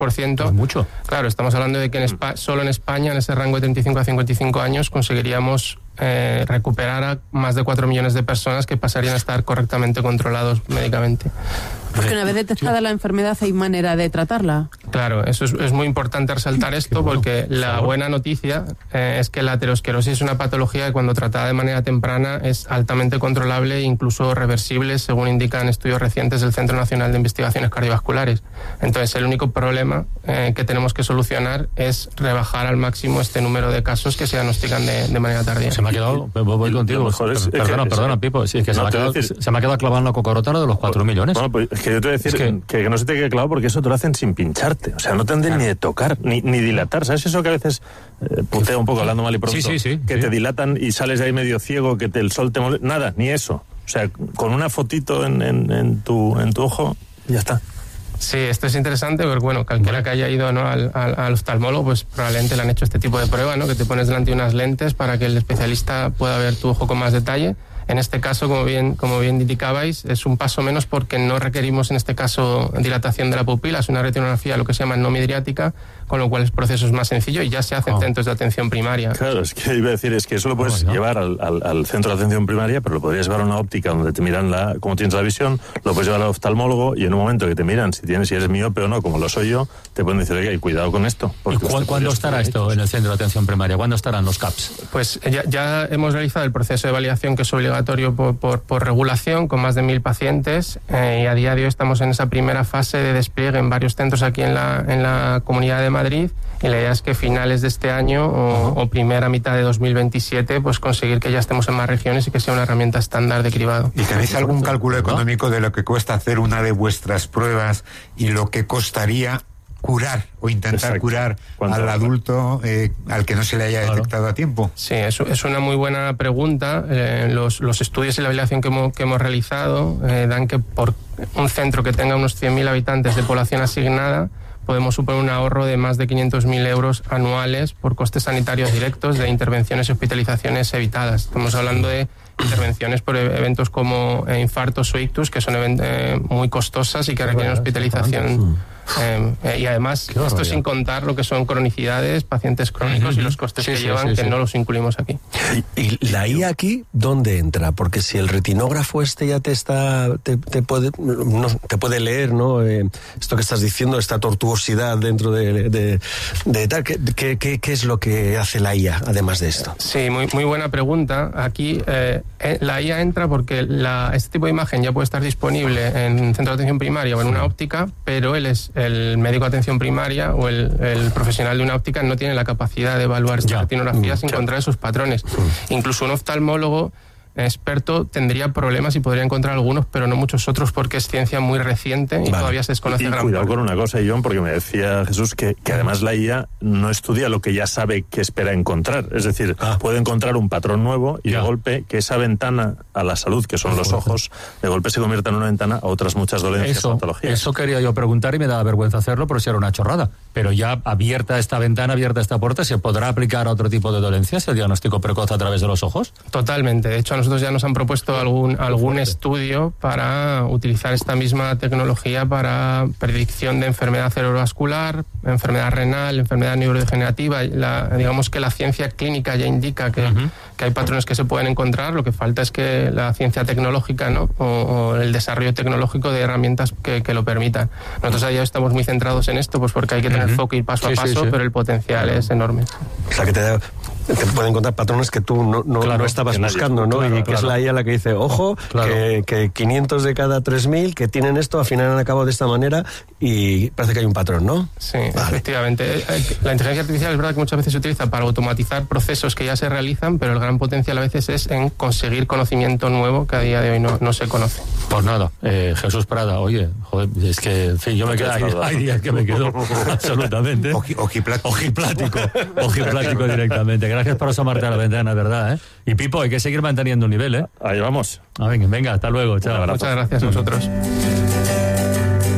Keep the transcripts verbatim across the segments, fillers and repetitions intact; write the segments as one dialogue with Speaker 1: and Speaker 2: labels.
Speaker 1: por ciento.
Speaker 2: Es mucho.
Speaker 1: Claro, estamos hablando de que en Espa- solo en España, en ese rango de treinta y cinco a cincuenta y cinco años, conseguiríamos eh, recuperar a más de cuatro millones de personas que pasarían a estar correctamente controlados médicamente.
Speaker 3: Porque una vez detectada la enfermedad hay manera de tratarla.
Speaker 1: Claro, eso es, es muy importante resaltar esto porque la buena noticia eh, es que la aterosclerosis es una patología que cuando tratada de manera temprana es altamente controlable e incluso reversible, según indican estudios recientes del Centro Nacional de Investigaciones Cardiovasculares. Entonces, el único problema eh, que tenemos que solucionar es rebajar al máximo este número de casos que se diagnostican de, de manera tardía.
Speaker 2: Se me ha quedado, voy contigo,
Speaker 4: es,
Speaker 2: perdona,
Speaker 4: es que,
Speaker 2: perdona, Pipo, sí, es que no, se, me ha quedado,
Speaker 4: decir,
Speaker 2: se me ha quedado clavando la cocorota de los cuatro millones.
Speaker 4: Bueno, pues es que yo te voy a decir es que, que no se te quede claro porque eso te lo hacen sin pincharte, o sea, no tendrán claro. ni de tocar, ni, ni dilatar, ¿sabes eso que a veces eh, putea un poco hablando mal y pronto?
Speaker 2: Sí, sí, sí.
Speaker 4: Que
Speaker 2: sí.
Speaker 4: te dilatan y sales de ahí medio ciego, que te, el sol te molesta, nada, ni eso. O sea, con una fotito en, en, en, tu, en tu ojo, ya está.
Speaker 1: Sí, esto es interesante porque, bueno, cualquiera que haya ido, ¿no?, al, al, al oftalmólogo, pues probablemente le han hecho este tipo de prueba, ¿no?, que te pones delante de unas lentes para que el especialista pueda ver tu ojo con más detalle. En este caso, como bien, como bien indicabais, es un paso menos porque no requerimos, en este caso, dilatación de la pupila, es una retinografía, lo que se llama no midriática, con lo cual el proceso es más sencillo y ya se hace en oh. centros de atención primaria.
Speaker 4: Claro, es que iba a decir, es que eso lo puedes oh, ¿no? llevar al, al, al centro de atención primaria, pero lo podrías llevar a una óptica donde te miran la, cómo tienes la visión, lo puedes llevar al oftalmólogo y en un momento que te miran si tienes si eres miope o no, como lo soy yo, te pueden decir, oye, cuidado con esto.
Speaker 2: ¿Y cu- cuándo estará esto en el centro de atención primaria? ¿Cuándo estarán los C A Ps?
Speaker 1: Pues ya, ya hemos realizado el proceso de validación que es obligatorio por, por, por regulación con más de mil pacientes eh, y a día de hoy estamos en esa primera fase de despliegue en varios centros aquí en la, en la Comunidad de Madrid y la idea es que finales de este año o, o primera mitad de dos mil veintisiete pues conseguir que ya estemos en más regiones y que sea una herramienta estándar de cribado.
Speaker 5: ¿Y tenéis algún cálculo económico de lo que cuesta hacer una de vuestras pruebas y lo que costaría curar o intentar Exacto. curar al adulto eh, al que no se le haya detectado a tiempo?
Speaker 1: Sí, eso es una muy buena pregunta. Eh, los, los estudios y la validación que hemos, que hemos realizado eh, dan que por un centro que tenga unos cien mil habitantes de población asignada podemos suponer un ahorro de más de quinientos mil euros anuales por costes sanitarios directos de intervenciones y hospitalizaciones evitadas. Estamos hablando de intervenciones por eventos como eh, infartos o ictus, que son eh, muy costosas y que requieren hospitalización. Eh, eh, y además, esto sin contar lo que son cronicidades, pacientes crónicos uh-huh. y los costes sí, que sí, llevan, sí, que sí. no los incluimos aquí.
Speaker 6: ¿Y, y la I A aquí dónde entra? Porque si el retinógrafo este ya te está te, te puede no, te puede leer, ¿no? Eh, esto que estás diciendo, esta tortuosidad dentro de, de, de tal, ¿qué, qué, qué, ¿qué es lo que hace la I A además de esto?
Speaker 1: Sí, muy, muy buena pregunta. Aquí eh, la I A entra porque la, este tipo de imagen ya puede estar disponible en centro de atención primaria o en una óptica, pero él es el médico de atención primaria o el, el profesional de una óptica no tiene la capacidad de evaluar esta retinografía sin encontrar esos patrones. Incluso un oftalmólogo experto tendría problemas y podría encontrar algunos, pero no muchos otros porque es ciencia muy reciente y vale. todavía se desconoce
Speaker 4: y, y
Speaker 1: gran
Speaker 4: cuidado
Speaker 1: parte.
Speaker 4: Con una cosa, John, porque me decía Jesús que, que además la I A no estudia lo que ya sabe que espera encontrar. Es decir, ah. puede encontrar un patrón nuevo y ya. de golpe que esa ventana a la salud, que son los ojos, de golpe se convierta en una ventana a otras muchas dolencias
Speaker 2: eso,
Speaker 4: patologías.
Speaker 2: Eso quería yo preguntar y me daba vergüenza hacerlo por si era una chorrada. Pero ya abierta esta ventana, abierta esta puerta, ¿se podrá aplicar a otro tipo de dolencias el diagnóstico precoz a través de los ojos?
Speaker 1: Totalmente. De hecho, a nosotros ya nos han propuesto algún algún estudio para utilizar esta misma tecnología para predicción de enfermedad cerebrovascular, enfermedad renal, enfermedad neurodegenerativa. La, digamos que la ciencia clínica ya indica que, uh-huh. que hay patrones que se pueden encontrar. Lo que falta es que la ciencia tecnológica, ¿no? o, o el desarrollo tecnológico de herramientas que, que lo permitan. Nosotros allá estamos muy centrados en esto, pues porque hay que tener uh-huh. foco y paso sí, a paso, sí, sí. pero el potencial uh-huh. es enorme.
Speaker 6: O sea, que te, te pueden encontrar patrones que tú no, no, claro, no estabas buscando, ¿no? Claro, y que claro. es la I A la que dice, ojo, claro. que, que quinientos de cada tres mil que tienen esto, al final han acabado de esta manera y parece que hay un patrón, ¿no?
Speaker 1: Sí, vale. efectivamente. La inteligencia artificial es verdad que muchas veces se utiliza para automatizar procesos que ya se realizan, pero el gran potencial a veces es en conseguir conocimiento nuevo que a día de hoy no, no se conoce.
Speaker 2: Pues nada, eh, Jesús Prada, oye, joder, es que, en fin, yo me quedo, hay, hay días que me quedo absolutamente.
Speaker 5: Oji, ojiplático.
Speaker 2: Ojiplático, ojiplático directamente. Gracias por asomarte a la ventana, ¿verdad? ¿eh? Y Pipo, hay que seguir manteniendo un nivel, ¿eh?
Speaker 4: Ahí vamos.
Speaker 2: Ah, venga, venga, hasta luego, chao.
Speaker 1: Muchas gracias a vosotros.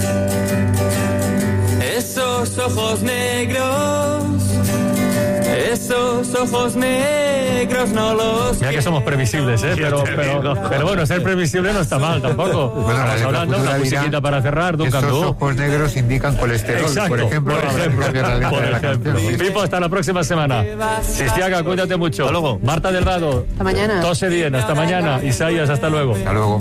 Speaker 7: Esos ojos negros, Esos ojos negros no los...
Speaker 2: Mira que somos previsibles, ¿eh? Pero, pero, pero bueno, ser previsible no está mal tampoco.
Speaker 5: Bueno,
Speaker 2: Estamos hablando, una musiquita para cerrar, Duncan
Speaker 5: Esos
Speaker 2: Du.
Speaker 5: ojos negros indican colesterol,
Speaker 2: Exacto,
Speaker 5: por ejemplo.
Speaker 2: por ejemplo, por ejemplo. Pipo, hasta la próxima semana. Sistiaga, cuídate mucho. Hasta luego. Marta Delgado.
Speaker 3: Hasta mañana.
Speaker 2: Tose bien, hasta mañana. Isaías, hasta luego.
Speaker 5: Hasta luego.